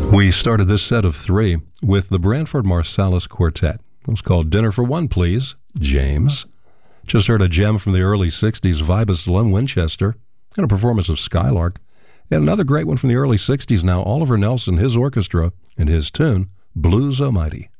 We started this set of three with the Branford Marsalis Quartet. It was called Dinner for One, Please, James. Just heard a gem from the early 60s, Vibus Lem Winchester, and a performance of Skylark. And another great one from the early 60s now, Oliver Nelson, his orchestra, and his tune, Blues Almighty.